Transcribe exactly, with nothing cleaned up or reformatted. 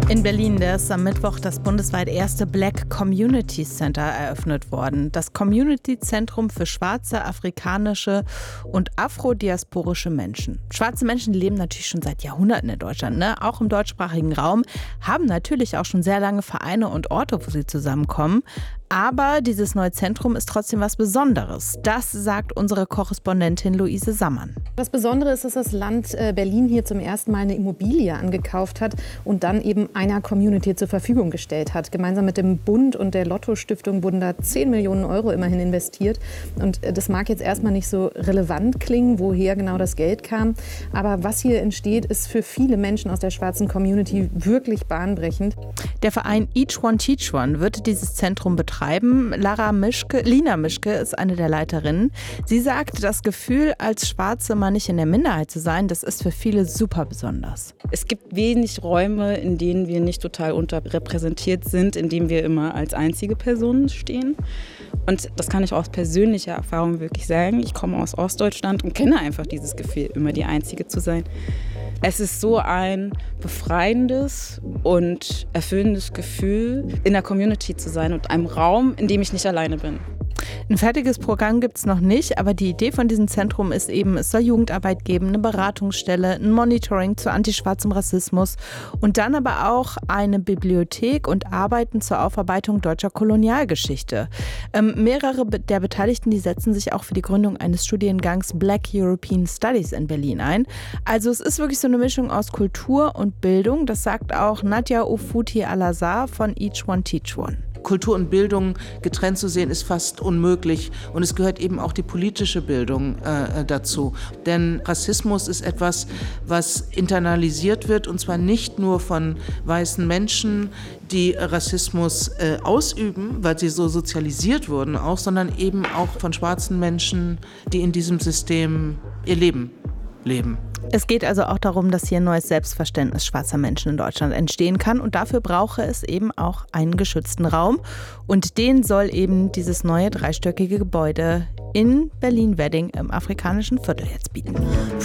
In Berlin ist am Mittwoch das bundesweit erste Black Community Center eröffnet worden. Das Community-Zentrum für schwarze, afrikanische und afrodiasporische Menschen. Schwarze Menschen leben natürlich schon seit Jahrhunderten in Deutschland, ne? Auch im deutschsprachigen Raum, haben natürlich auch schon sehr lange Vereine und Orte, wo sie zusammenkommen. Aber dieses neue Zentrum ist trotzdem was Besonderes. Das sagt unsere Korrespondentin Luise Sammann. Das Besondere ist, dass das Land Berlin hier zum ersten Mal eine Immobilie angekauft hat und dann eben einer Community zur Verfügung gestellt hat. Gemeinsam mit dem Bund und der Lotto-Stiftung wurden da zehn Millionen Euro immerhin investiert. Und das mag jetzt erstmal nicht so relevant klingen, woher genau das Geld kam. Aber was hier entsteht, ist für viele Menschen aus der schwarzen Community wirklich bahnbrechend. Der Verein Each One Teach One wird dieses Zentrum betreiben. Lara Mischke, Lina Mischke ist eine der Leiterinnen. Sie sagt, das Gefühl, als Schwarze mal nicht in der Minderheit zu sein, das ist für viele super besonders. Es gibt wenig Räume, in denen wir nicht total unterrepräsentiert sind, in denen wir immer als einzige Person stehen. Und das kann ich aus persönlicher Erfahrung wirklich sagen. Ich komme aus Ostdeutschland und kenne einfach dieses Gefühl, immer die Einzige zu sein. Es ist so ein befreiendes und erfüllendes Gefühl, in der Community zu sein und einem Raum, in dem ich nicht alleine bin. Ein fertiges Programm gibt es noch nicht, aber die Idee von diesem Zentrum ist eben, es soll Jugendarbeit geben, eine Beratungsstelle, ein Monitoring zu antischwarzem Rassismus und dann aber auch eine Bibliothek und Arbeiten zur Aufarbeitung deutscher Kolonialgeschichte. Ähm, mehrere der Beteiligten, die setzen sich auch für die Gründung eines Studiengangs Black European Studies in Berlin ein. Also es ist wirklich so eine Mischung aus Kultur und Bildung, das sagt auch Nadja Ofuti Al-Azhar von Each One Teach One. Kultur und Bildung getrennt zu sehen, ist fast unmöglich. Und es gehört eben auch die politische Bildung äh, dazu. Denn Rassismus ist etwas, was internalisiert wird, und zwar nicht nur von weißen Menschen, die Rassismus äh, ausüben, weil sie so sozialisiert wurden, auch, sondern eben auch von schwarzen Menschen, die in diesem System ihr Leben leben. Es geht also auch darum, dass hier ein neues Selbstverständnis schwarzer Menschen in Deutschland entstehen kann. Und dafür brauche es eben auch einen geschützten Raum. Und den soll eben dieses neue dreistöckige Gebäude in Berlin-Wedding im afrikanischen Viertel jetzt bieten.